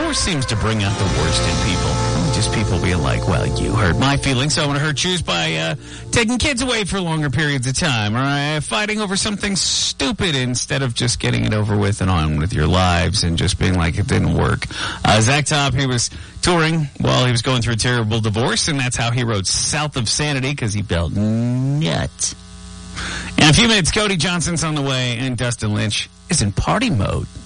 Divorce seems to bring out the worst in people. Just people being like, well, you hurt my feelings, so I'm going to hurt yours by taking kids away for longer periods of time, or fighting over something stupid instead of just getting it over with and on with your lives and just being like it didn't work. Zach Top, he was touring while he was going through a terrible divorce, and that's how he wrote South of Sanity, because he felt nuts. In a few minutes, Cody Johnson's on the way, and Dustin Lynch is in party mode.